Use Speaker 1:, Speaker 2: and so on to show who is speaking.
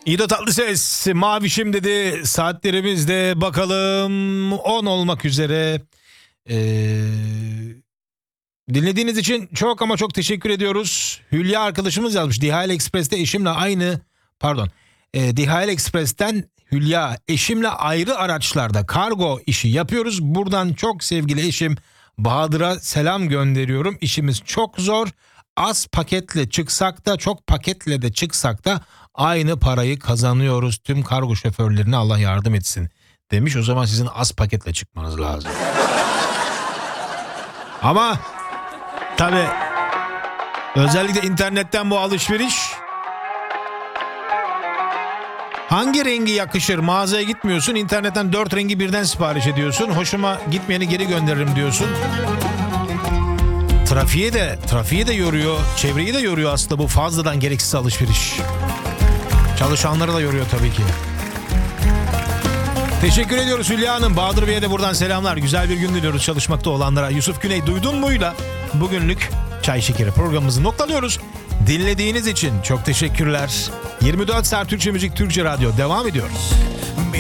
Speaker 1: İdo Tatlıses, Mavişim dedi. Saatlerimiz de bakalım 10 olmak üzere. Dinlediğiniz için çok ama çok teşekkür ediyoruz. Hülya arkadaşımız yazmış. DHL Express'te eşimle DHL Express'ten Hülya, eşimle ayrı araçlarda kargo işi yapıyoruz. Buradan çok sevgili eşim Bahadır'a selam gönderiyorum. İşimiz çok zor. Az paketle çıksak da çok paketle de çıksak da aynı parayı kazanıyoruz. Tüm kargo şoförlerine Allah yardım etsin demiş. O zaman sizin az paketle çıkmanız lazım. Ama tabii özellikle internetten bu alışveriş hangi rengi yakışır? Mağazaya gitmiyorsun, internetten 4 rengi birden sipariş ediyorsun. Hoşuma gitmeyeni geri gönderirim diyorsun. Trafiği de yoruyor, çevreyi de yoruyor aslında bu fazladan gereksiz alışveriş. Çalışanları da yoruyor tabii ki. Teşekkür ediyoruz Hülya Hanım. Bahadır Bey'e de buradan selamlar. Güzel bir gün diliyoruz çalışmakta olanlara. Yusuf Güney duydun muyla bugünlük Çay Şekeri programımızı noktalıyoruz. Dinlediğiniz için çok teşekkürler. 24 saat Türkçe müzik, Türkçe radyo devam ediyoruz.